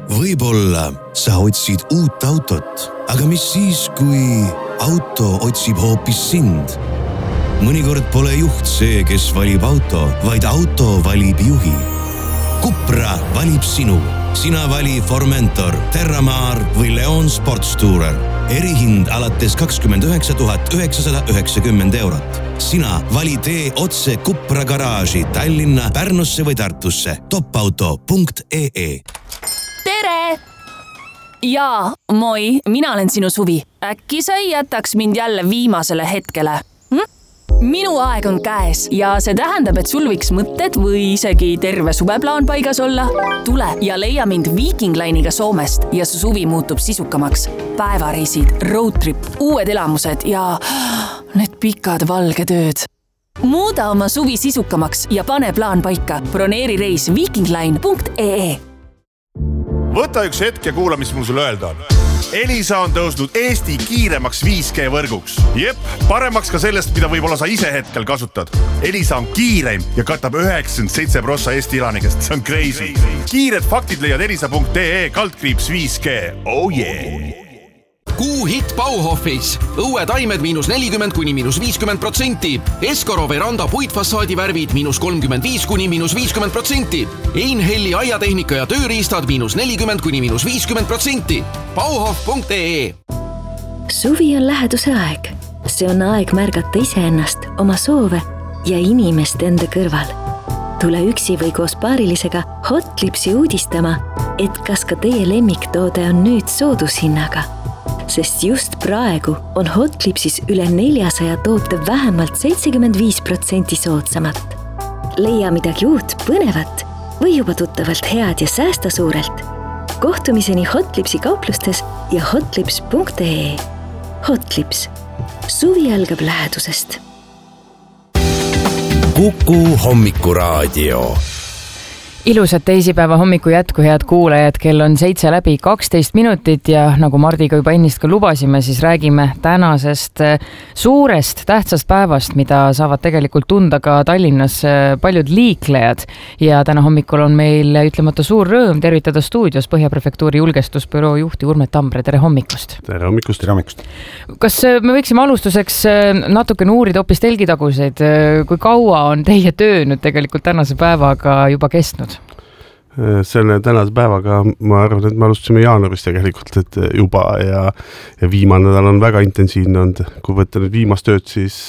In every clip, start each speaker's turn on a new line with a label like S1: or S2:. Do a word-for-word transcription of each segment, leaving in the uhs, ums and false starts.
S1: Võib-olla sa otsid uut autot, aga mis siis, kui auto otsib hoopis sind? Mõnikord pole juht see, kes valib auto, vaid auto valib juhi. Cupra valib sinu. Sina vali Formentor, Terramar või Leon Sportstourer. Erihind alates kakskümmend üheksa tuhat üheksasada üheksakümmend eurot. Sina vali tee otse Cupra garaaži Tallinna, Pärnusse või Tartusse. topauto punkt ee.
S2: Tere! Jaa, moi, mina olen sinu Suvi. Äkki sa ei jätaks mind jälle viimasele hetkele? Hm? Minu aeg on käes ja see tähendab, et sul võiks mõtted või isegi terve suveplaan paigas olla. Tule ja leia mind Viking Line'iga Soomest ja su suvi muutub sisukamaks. Päevareisid, roadtrip, uued elamused ja need pikad valged ööd. Muuda oma suvi sisukamaks ja pane plaan paika. Broneeri reis vikingline punkt ee.
S3: Võta üks hetk ja kuula, mis mul sulle öelda on. Elisa on tõusnud Eesti kiiremaks viis G võrguks. Jep, paremaks ka sellest, mida võib-olla sa ise hetkel kasutad. Elisa on kiireim ja katab üheksakümmend seitse protsenti Eesti elanikest. See on crazy. Kiired faktid leiad elisa punkt ee kaldkriips viis G. Oh yeah!
S4: Kuu hitt Bauhofis. Õue taimed miinus nelikümmend kuni miinus viiskümmend protsenti. Eskoro veranda puitfassaadi värvid miinus kolmkümmend viis kuni miinus viiskümmend protsenti. Einhelli aiatehnika ja tööriistad miinus nelikümmend kuni miinus viiskümmend protsenti. Bauhof punkt ee.
S5: Suvi on läheduse aeg. See on aeg märgata iseennast, oma soove ja inimest enda kõrval. Tule üksi või koos paarilisega Hotlipsi uudistama, et kas ka teie lemmiktoode on nüüd soodushinnaga. Sest just praegu on Hotlipsis üle neljasaja toote vähemalt seitsekümmend viis protsenti soodsamat. Leia midagi uut, põnevat või juba tuttavalt head ja säästa suurelt. Kohtumiseni Hotlipsi kauplustes ja hotlips punkt ee. Hotlips. Suvi algab lähedusest.
S6: Kuku hommikuraadio.
S7: Ilusat teisipäeva hommiku jätku, head kuulajad, kell on seitse läbi kaksteist minutit ja nagu Mardiga juba ennist ka lubasime, siis räägime tänasest suurest tähtsast päevast, mida saavad tegelikult tunda ka Tallinnas paljud liiklejad. Ja täna hommikul on meil ütlemata suur rõõm tervitada stuudios Põhjaprefektuuri julgestusbüroo juhti Urme Tambre. Tere hommikust!
S8: Tere hommikust! Tere hommikust!
S7: Kas me võiksime alustuseks natuke uurida hoopis telgitaguseid? Kui kaua on teie töö nüüd tegelikult tänase päevaga juba kestnud?
S8: Selle tänase päevaga ma arvan, et me alustasime jaanuarist tegelikult, et juba ja, ja viimane nädal on väga intensiivne olnud. Kui võtta nüüd viimast tööd, siis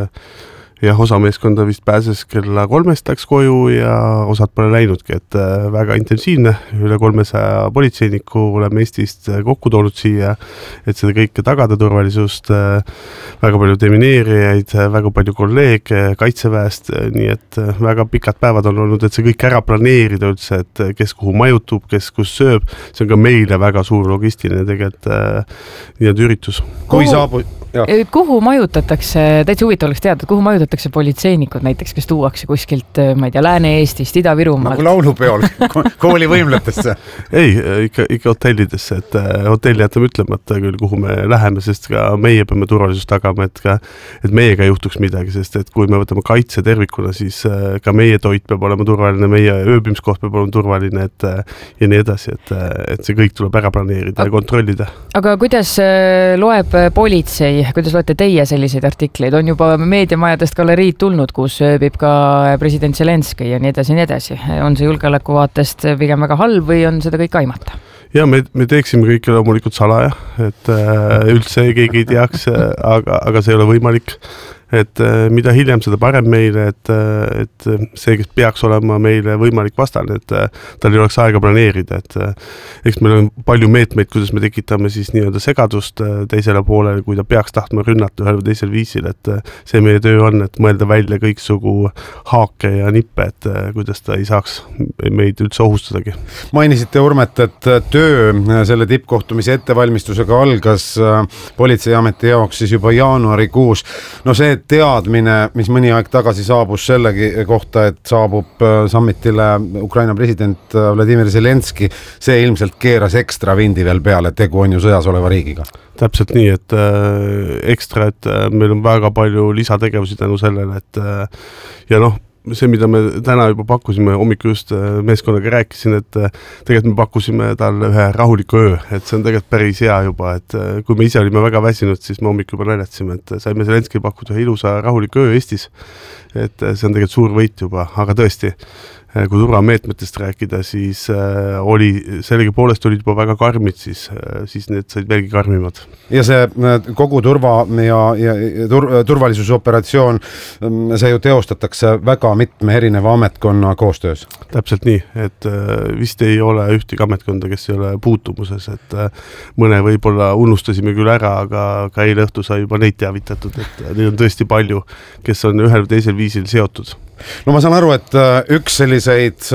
S8: ja osa meeskonda vist pääses kella kolmest läks koju ja osad pole läinudki, et väga intensiivne. Üle kolmesaja politseiniku oleme Eestist kokku toonud siia, et seda kõike tagada turvalisust. Väga palju demineerijaid, väga palju kolleege kaitseväest, nii et väga pikad päevad on olnud, et see kõik ära planeerida üldse, et kes kuhu majutub, kes kus sööb. See on ka meile väga suur logistiline tegelikult nii et üritus.
S7: Kui saabu... Kuhu majutatakse, täitsa huvitav oleks teada, kuhu majutatakse politseinikud näiteks, kes tuuakse kuskilt, ma ei tea, Lääne-Eestist, Ida-Virumaalt?
S9: Nagu laulupeol, kooli võimletesse.
S8: Ei, ikka, ikka hotellidesse, et hotelli jätame ütlemata küll, kuhu me läheme, sest ka meie peame turvalisust tagama, et, ka, et meiega ei juhtuks midagi, sest et kui me võtame kaitse tervikuna, siis ka meie toit peab olema turvaline, meie ööbimiskoht peab olema turvaline, et ja nii edasi, et, et see kõik tuleb ära planeerida ja kontrollida.
S7: Aga kuidas loeb politsei? Kuidas loete teie selliseid artikleid? On juba meediamajadest galeriid tulnud, kus ööbib ka president Zelenski ja nii edasi ja nii edasi. On see julgeoleku vaatest pigem väga halb või on seda kõik aimata?
S8: Ja me, me teeksime kõike loomulikult salaja, et äh, üldse keegi ei teaks, aga, aga see ei ole võimalik. Et mida hiljem seda parem meile, et, et see, kes peaks olema meile võimalik vastane, et tal ei oleks aega planeerida, et eks meil on palju meetmeid, kuidas me tekitame siis nii-öelda segadust teisele poolele, kui ta peaks tahtma rünnata ühel või teisel viisil, et see meie töö on, et mõelda välja kõiksugu haake ja nippe, et kuidas ta ei saaks meid üldse ohustadagi.
S9: Mainisite Urmet, et töö selle tippkohtumise ettevalmistusega algas politseiameti jaoks siis juba jaanuarikuus. No see teadmine, mis mõni aeg tagasi saabus sellegi kohta, et saabub summitile Ukraina president Vladimir Zelenski, see ilmselt keeras ekstra vindi veel peale, tegu on ju sõjas oleva riigiga.
S8: Täpselt nii, et äh, ekstra, et äh, meil on väga palju lisategevusi tänu sellele, et äh, ja noh, see, mida me täna juba pakkusime, hommikul just meeskonnaga rääkisin, et tegelikult me pakkusime talle ühe rahuliku öö, et see on tegelikult päris hea juba, et kui me ise olime väga väsinud, siis me hommikul juba naljatsime, et saime Zelenski pakkuda ilusa rahuliku öö Eestis, et see on tegelikult suur võit juba, aga tõesti, kui turvameetmetest rääkida, siis äh, oli, sellegi poolest olid juba väga karmid, siis, äh, siis need said veelgi karmimad.
S9: Ja see kogu turva ja, ja tur, turvalisusoperatsioon, see ju teostatakse väga mitme erineva ametkonna koostöös.
S8: Täpselt nii, et äh, vist ei ole ühtegi ametkonda, kes ei ole puutumuses, et äh, mõne võib-olla unustasime küll ära, aga ka eile õhtu sai juba neid teavitatud, et äh, neid on tõesti palju, kes on ühel või teisel viisil seotud.
S9: No ma saan aru, et üks selliseid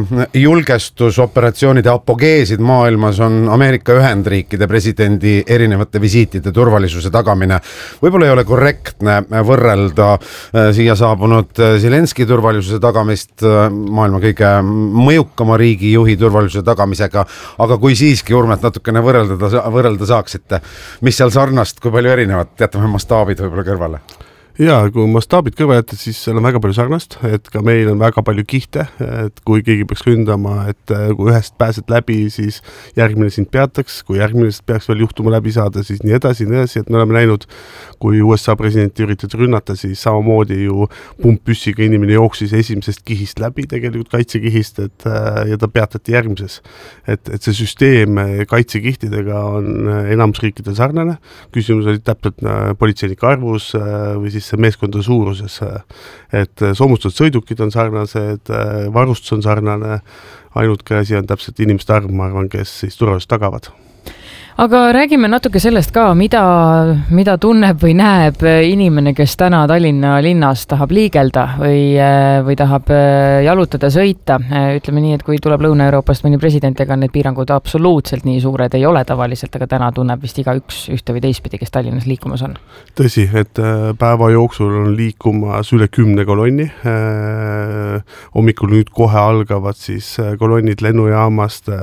S9: julgestusoperatsioonide apogeesid maailmas on Ameerika Ühendriikide presidendi erinevate visiitide turvalisuse tagamine. Võib-olla ei ole korrektne võrrelda siia saabunud Zelenski turvalisuse tagamist maailma kõige mõjukama riigi juhi turvalisuse tagamisega, aga kui siiski Urmet natukene võrrelda, võrrelda saaksite, mis seal sarnast, kui palju erinevat, jätame mastaabid võib-olla kõrvale?
S8: Jaa, kui mastaabid kõrva jätta, siis seal on väga palju sarnast, et ka meil on väga palju kihte, et kui keegi peaks ründama, et kui ühest pääsed läbi, siis järgmine sind peataks, kui järgmine peaks veel juhtuma läbi saada, siis nii edasi, nii edasi, et me oleme näinud, kui U S A presidenti üritati rünnata, siis samamoodi ju pumppüssiga inimene jooksis esimesest kihist läbi, tegelikult kaitsekihist, et, ja ta peatati järgmises. Et, et see süsteem kaitsekihtidega on enamusriikidel sarnane, küsimus oli täpselt politseinike arvus või siis see meeskondade suuruses, et soomustatud sõidukid on sarnased, varustus on sarnane, ainult käsi on täpselt inimeste arv, ma arvan, kes siis turvaliselt tagavad.
S7: Aga räägime natuke sellest ka, mida, mida tunneb või näeb inimene, kes täna Tallinna linnas tahab liigelda või, või tahab jalutada, sõita. Ütleme nii, et kui tuleb Lõuna-Euroopast mõni president, ega need piirangud absoluutselt nii suured ei ole tavaliselt, aga täna tunneb vist iga üks ühte või teistpidi, kes Tallinnas liikumas on.
S8: Tõsi, et päeva jooksul on liikumas üle kümne kolonni. Hommikul nüüd kohe algavad siis kolonnid lennujaamast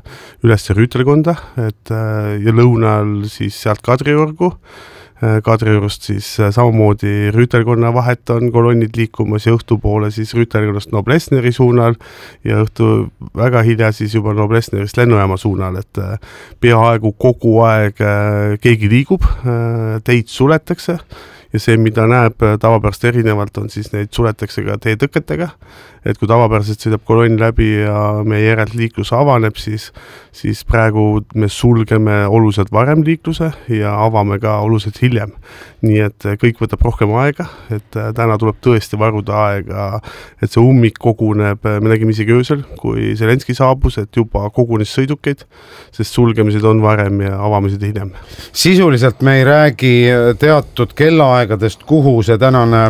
S8: üles Rüütelkonda, et ja lõunal siis sealt Kadriorgu. Kadriorust siis samamoodi Rüütelkonna vahet on kolonnid liikumas ja õhtu poole siis Rüütelkonnast Noblessneri suunal ja õhtu väga hilja siis juba Noblessnerist lennujaama suunal, et peaaegu kogu aeg keegi liigub, teid suletakse ja see, mida näeb tavapärast erinevalt, on siis neid suletakse ka teetõketega, et kui tavapäraselt sõidab kolonn läbi ja meie järelt liiklus avaneb, siis, siis praegu me sulgeme oluliselt varem liikluse ja avame ka oluliselt hiljem. Nii et kõik võtab rohkem aega, et täna tuleb tõesti varuda aega, et see ummik koguneb, me nägime isegi öösel, kui Zelenski saabus, et juba kogunes sõidukeid, sest sulgemised on varem ja avamised hiljem.
S9: Sisuliselt me ei räägi teatud kellaaegadest, kuhu see tänane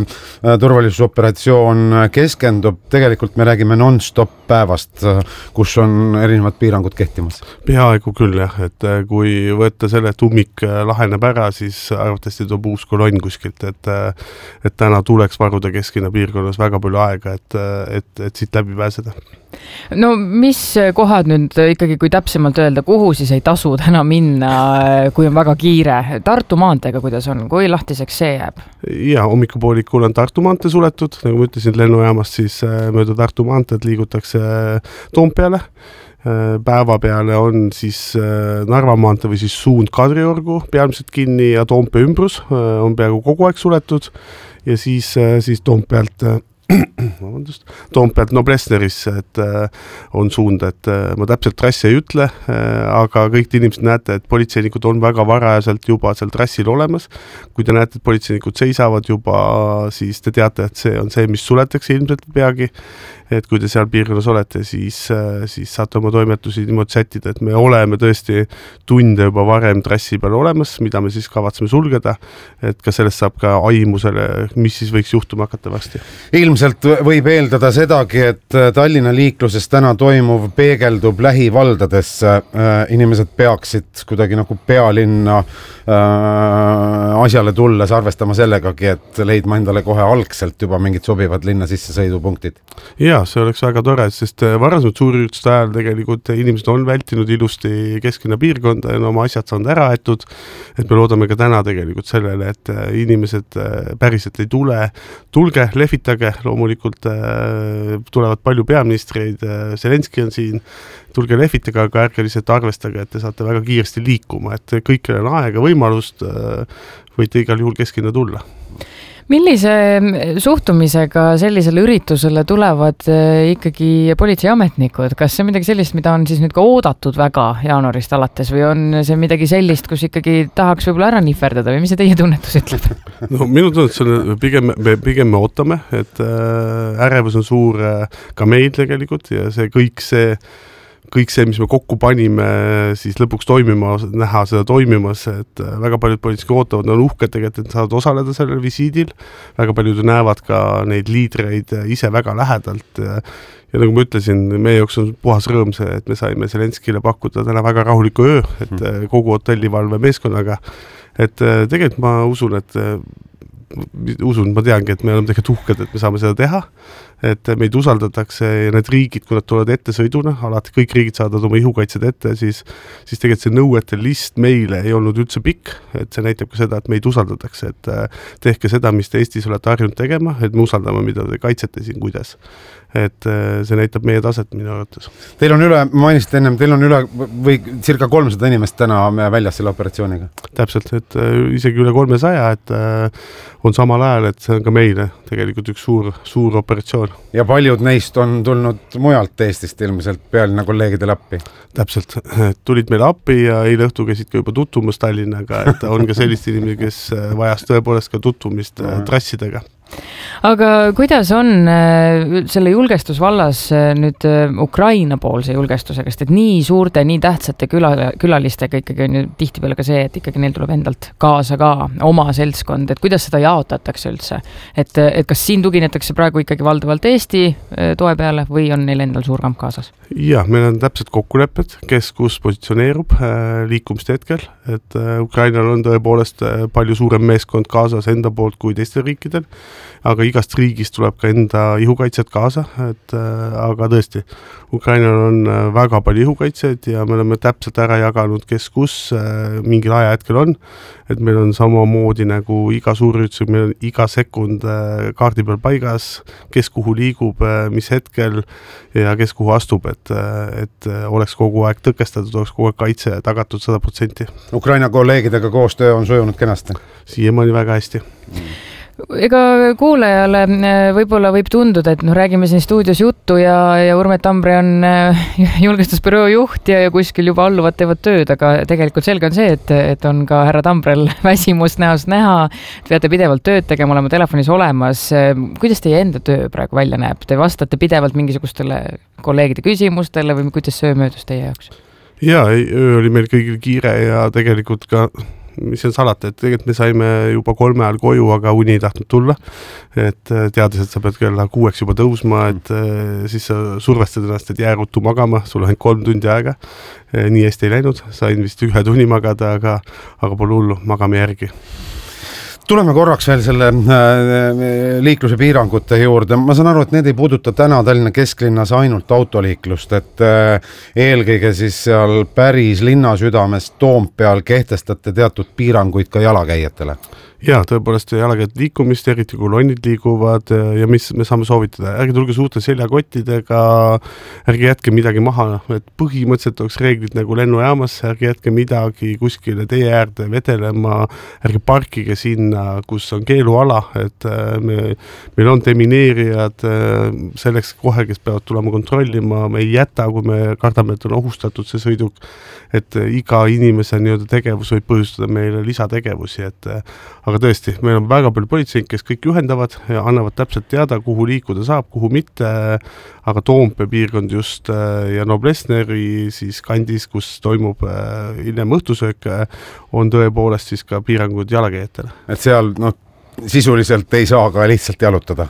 S9: turvalisusoperatsioon keskendub. Tegelikult me räägime non-stop päevast, kus on erinevad piirangud kehtimas.
S8: Peaaegu küll jah, et kui võtta selle, et ummik laheneb ära, siis arvatavasti tuleb uus kolonn kuskilt, et, et täna tuleks varuda kesklinna piirkonnas väga palju aega, et, et, et siit läbi pääseda.
S7: No mis kohad nüüd ikkagi, kui täpsemalt öelda, kuhu siis ei tasu täna minna, kui on väga kiire? Tartu maanteega kuidas on, kui lahtiseks see jääb?
S8: Ja hommikupoolikul on Tartu maantee suletud, nagu ma ütlesin lennujaamast, siis mööda Tartu maanteed liigutakse Toompeale. Päeva peale on siis Narva maantee või siis suund Kadriorgu peamiselt kinni ja Toompea ümbrus on peaaegu kogu aeg suletud ja siis, siis Toompealt Vabandust, Toompealt Noblessnerisse, et on suund, et ma täpselt trassi ei ütle, aga kõik inimesed näete, et politseinikud on väga varajaselt juba seal trassil olemas. Kui te näete, et politseinikud seisavad juba, siis te teate, et see on see, mis suletakse ilmselt peagi. Et kui te seal piirkonnas olete, siis, siis saate oma toimetusi niimoodi sättida, et me oleme tõesti tunde juba varem trassi peal olemas, mida me siis kavatseme sulgeda, et ka sellest saab ka aimusele, mis siis võiks juhtuma hakata varsti.
S9: Ilmselt võib eeldada sedagi, et Tallinna liikluses täna toimuv peegeldub lähivaldadesse. Inimesed peaksid kuidagi nagu pealinna äh, asjale tulles arvestama sellegagi, et leidma endale kohe algselt juba mingid sobivad linna sisse sõidupunktid.
S8: Ja, Jaa, see oleks väga tore, sest varasemalt suurürituste ajal tegelikult inimesed on vältinud ilusti kesklinna piirkonda ja oma asjad saanud ära aetud, et me loodame ka täna tegelikult sellele, et inimesed päriselt ei tule. Tulge, lehvitage, loomulikult tulevad palju peaministreid, Zelenski on siin, tulge lehvitage, aga ärge lihtsalt arvestage, et te saate väga kiiresti liikuma, et kõikjal on aega võimalust, võite igal juhul kesklinna tulla.
S7: Millise suhtumisega sellisele üritusele tulevad ikkagi politseiametnikud? Kas see on midagi sellist, mida on siis nüüd ka oodatud väga jaanuarist alates või on see midagi sellist, kus ikkagi tahaks võib-olla ära nihverdada või mis see teie tunnetus ütleb?
S8: No minu tunnetus on pigem, me, pigem me ootame, et ärevus on suur ka meil tegelikult ja see kõik see kõik see, mis me kokku panime, siis lõpuks toimima, näha seda toimimas, et väga paljud politseikud ootavad, on uhked tegelikult, et saavad osaleda sellel visiidil, väga paljud näevad ka neid liidreid ise väga lähedalt ja, ja nagu ma ütlesin, meie jaoks on puhas rõõm see, et me saime Zelenskile pakkuda täna väga rahuliku öö, et kogu hotellivalve meeskonnaga, et tegelikult ma usun, et usun, ma teangi, et me oleme tegelikult uhked, et me saame seda teha, et meid usaldatakse ja need riigid, kui nad tulevad ette sõiduna, alati kõik riigid saadavad oma ihukaitsed ette, siis, siis tegelikult see nõuete list meile ei olnud üldse pikk, et see näitab ka seda, et meid usaldatakse, et tehke seda, mis te Eestis olete harjunud tegema, et me usaldame, mida te kaitsete siin, kuidas. Et see näitab meie taset minu arvates.
S9: Teil on üle, mainisite ennem, teil on üle või circa kolmsada inimest täna väljas selle operatsiooniga?
S8: Täpselt, et isegi üle kolmesaja, et on samal ajal, et see on ka meile tegelikult üks suur, suur operatsioon.
S9: Ja paljud neist on tulnud mujalt Eestist ilmselt pealinna kolleegidele appi?
S8: Täpselt, tulid meile appi ja eile õhtu käisid ka juba tutvumas Tallinnaga, et on ka sellist inimesi, kes vajas tõepoolest ka tutvumist trassidega.
S7: Aga kuidas on selle julgestusvallas nüüd Ukraina poolse julgestusega, sest et nii suurte, nii tähtsate küla, külalistega ikkagi on ju tihti peale ka see, et ikkagi neil tuleb endalt kaasa ka oma seltskond, et kuidas seda jaotatakse üldse? Et, et kas siin tuginetakse praegu ikkagi valdavalt Eesti toe peale või on neil endal suur kamp kaasas?
S8: Ja, meil on täpselt kokkulepped, kes kus positsioneerub liikumist hetkel, et Ukrainal on tõepoolest palju suurem meeskond kaasas enda poolt kui teistel riikidel, aga igast riigist tuleb ka enda ihukaitsjad kaasa, et aga tõesti, Ukrainal on väga palju ihukaitsjad ja me oleme täpselt ära jaganud, kes kus mingil aja hetkel on, et meil on samamoodi nagu iga suurüritus, meil on iga sekund kaardi peal paigas, kes kuhu liigub, mis hetkel ja kes kuhu astub, et, et oleks kogu aeg tõkestatud, oleks kogu aeg kaitse tagatud sada protsenti.
S9: Ukraina kolleegidega koostöö on sujunud kenasti?
S8: Siiamaani väga hästi.
S7: Ega kuulajale võib-olla võib tunduda, et noh, räägime siin stuudios juttu ja, ja Urmet Tambre on julgestusbüroo juht ja, ja kuskil juba alluvad teevad tööd, aga tegelikult selge on see, et, et on ka härra Tambrel väsimust näost näha, et peate pidevalt tööd tegema, olema telefonis olemas. Kuidas teie enda töö praegu välja näeb? Te vastate pidevalt mingisugustele kolleegide küsimustele või kuidas söö möödus teie jaoks?
S8: Jaa, öö oli meil kõigil kiire ja tegelikult ka mis on salata, et tegelikult me saime juba kolme ajal koju, aga uni ei tahtnud tulla, et teades, et sa pead kella kuueks juba tõusma, et siis sa survestad ennast, et jää ruttu magama, sul on kolm tundi aega, nii hästi ei läinud, sain vist ühe tunni magada, aga, aga pole hullu, magame järgi.
S9: Tuleme korraks veel selle liikluse piirangute juurde. Ma saan aru, et need ei puuduta täna Tallinna kesklinnas ainult autoliiklust, et eelkõige siis seal päris linnasüdames Toompeal kehtestate teatud piiranguid ka jalakäijatele. Jaa, tõepoolest jalakäijad liikumist, eriti kolonnid liiguvad ja mis me saame soovitada. Ärge tulge suurte seljakottidega, ärge jätke midagi maha, et põhimõtteliselt oleks reeglid nagu lennujaamas, ärge jätke midagi kuskile tee äärde vedelema, ärge parkige sinna, kus on keeluala, et me, meil on demineerijad selleks kohe, kes peavad tulema kontrollima, me ei jäta, kui me kardame, et on ohustatud see sõiduk, et iga inimese nii-öelda tegevus võib põhjustada meile lisategevusi, et aga tõesti, meil on väga palju politseid, kes kõik juhendavad ja annavad täpselt teada, kuhu liikuda saab, kuhu mitte, aga Toompea piirkond just ja Noblessneri siis kandis, kus toimub hiljem õhtusöök, on tõepoolest siis ka piirangud jalakäijatele. Et seal no, sisuliselt ei saa ka lihtsalt jalutada?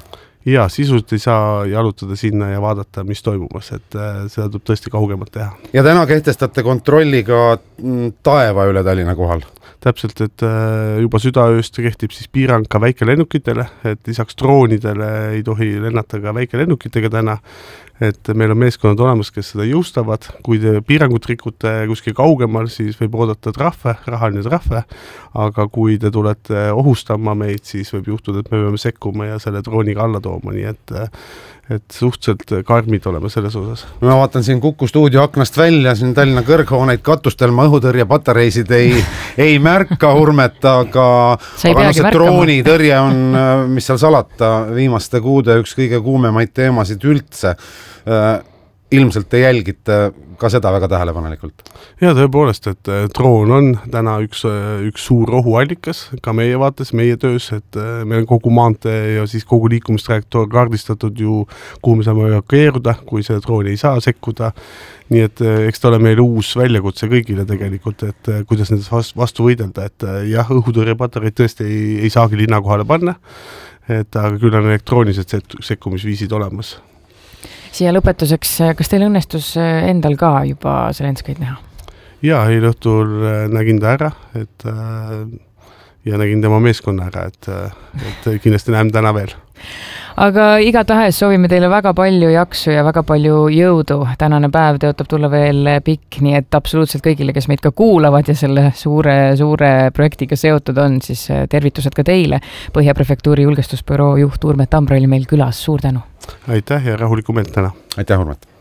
S8: ja sisuliselt ei saa jalutada sinna ja vaadata, mis toimumas, et seda tuleb tõesti kaugemalt teha.
S9: Ja täna kehtestate kontrolli ka taeva üle Tallinna kohal?
S8: Täpselt, et juba südaööst kehtib siis piirang ka väikelennukitele, et lisaks droonidele ei tohi lennata ka väikelennukitega täna, et meil on meeskonnad olemas, kes seda jõustavad. Kui te piirangut rikute kuskil kaugemal, siis võib oodata trahve, rahaline trahve, aga kui te tulete ohustama meid, siis võib juhtuda, et me peame sekkuma ja selle drooniga alla tooma, nii et et suhteliselt karmid oleme selles osas.
S9: Ma vaatan siin Kuku stuudio aknast välja, siin Tallinna kõrghooneid katustel ma õhutõrje patareisid ei, ei märka Urmet, aga, aga no see droonitõrje on, mis seal salata, viimaste kuude üks kõige kuumemaid teemasid üldse. Ilmselt te jälgite ka seda väga tähelepanelikult.
S8: Ja tõepoolest, et droon on täna üks, üks suur ohuallikas, ka meie vaates, meie töös, et meil on kogu maantee ja siis kogu liikumistrajektoor kaardistatud ju, kuhu me saame evakueeruda, kui see droon ei saa sekkuda. Nii et eks ta ole meil uus väljakutse kõigile tegelikult, et kuidas nendest vastu võidelda, et jah, õhutõrjepatareid tõesti ei, ei saagi linna kohale panna, et aga küll on elektroonilised sekkumisviisid olemas.
S7: Siia lõpetuseks, kas teil õnnestus endal ka juba Zelenskaid näha?
S8: Ja, eile õhtul nägin ta ära, et, ja nägin tema meeskonna ära, et, et kindlasti näeme täna veel.
S7: Aga igatahes soovime teile väga palju jaksu ja väga palju jõudu. Tänane päev tõotab tulla veel pikk, nii et absoluutselt kõigile, kes meid ka kuulavad ja selle suure, suure projektiga seotud on, siis tervitused ka teile. Põhjaprefektuuri julgestusbüroo juht Urmet Tambre oli meil külas. Suur tänu!
S8: Aitäh ja rahulikku meelt täna!
S9: Aitäh, Urmet!